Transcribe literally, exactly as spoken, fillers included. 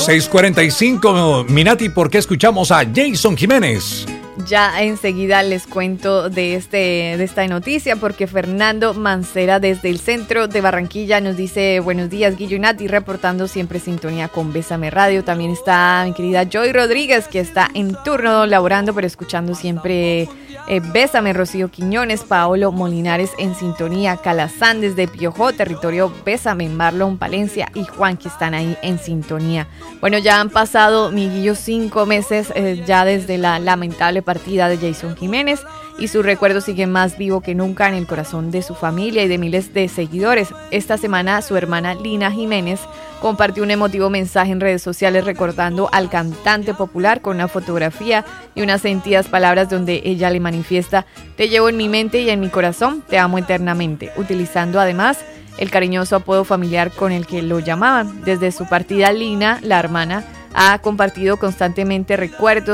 seis cuarenta y cinco, Minati, ¿por qué escuchamos a Jason Jiménez? Ya enseguida les cuento de, este, de esta noticia, porque Fernando Mancera desde el centro de Barranquilla nos dice: buenos días, Guillo y Nati, reportando siempre sintonía con Bésame Radio. También está mi querida Joy Rodríguez, que está en turno laborando, pero escuchando siempre eh, Bésame. Rocío Quiñones, Paolo Molinares en sintonía, Calazán desde Piojó, territorio Bésame, Marlon Palencia y Juan, que están ahí en sintonía. Bueno, ya han pasado, mi Guillo, cinco meses eh, ya desde la lamentable partida de Jason Jiménez, y su recuerdo sigue más vivo que nunca en el corazón de su familia y de miles de seguidores. Esta semana su hermana Lina Jiménez compartió un emotivo mensaje en redes sociales recordando al cantante popular con una fotografía y unas sentidas palabras donde ella le manifiesta: te llevo en mi mente y en mi corazón, te amo eternamente, utilizando además el cariñoso apodo familiar con el que lo llamaban. Desde su partida, Lina, la hermana, ha compartido constantemente recuerdos